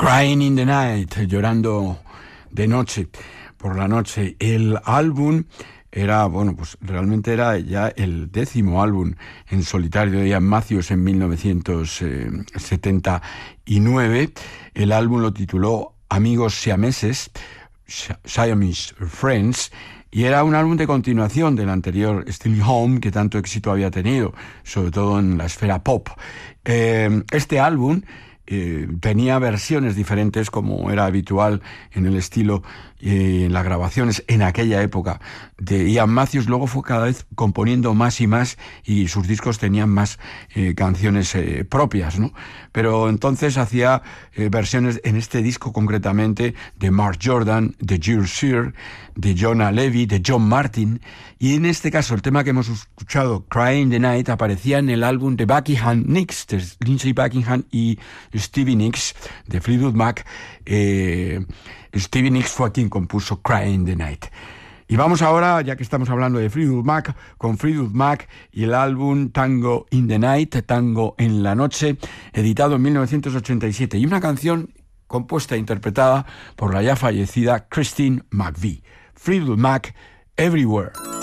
Crying in the Night, llorando de noche, por la noche. El álbum era, bueno, pues realmente era ya el 10º álbum en solitario de Ian Matthews en 1979. El álbum lo tituló Amigos Siameses, Siamese Friends, y era un álbum de continuación del anterior Still Home, que tanto éxito había tenido, sobre todo en la esfera pop. Este álbum tenía versiones diferentes, como era habitual en el estilo y en las grabaciones en aquella época de Ian Matthews. Luego fue cada vez componiendo más y más, y sus discos tenían más canciones propias, ¿no? Pero entonces hacía versiones en este disco concretamente de Mark Jordan, de Jules Shear, de Jonah Levy, de John Martin, y en este caso el tema que hemos escuchado, Crying the Night, aparecía en el álbum de Buckingham Nicks, de Lindsey Buckingham y Stevie Nicks, de Fleetwood Mac. Stevie Nicks fue quien compuso Crying the Night. Y vamos ahora, ya que estamos hablando de Fleetwood Mac, con Fleetwood Mac y el álbum Tango in the Night, Tango en la Noche, editado en 1987, y una canción compuesta e interpretada por la ya fallecida Christine McVie. Fleetwood Mac, Everywhere.